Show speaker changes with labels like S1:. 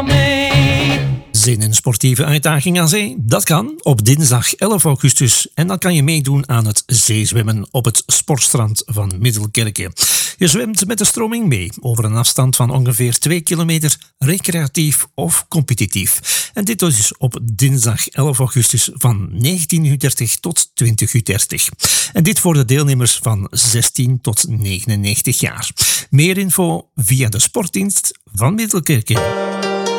S1: Zin in sportieve uitdaging aan zee? Dat kan op dinsdag 11 augustus en dan kan je meedoen aan het zeezwemmen op het sportstrand van Middelkerke. Je zwemt met de stroming mee over een afstand van ongeveer 2 kilometer, recreatief of competitief. En dit is op dinsdag 11 augustus van 19:30 tot 20:30. En dit voor de deelnemers van 16 tot 99 jaar. Meer info via de sportdienst van Middelkerke.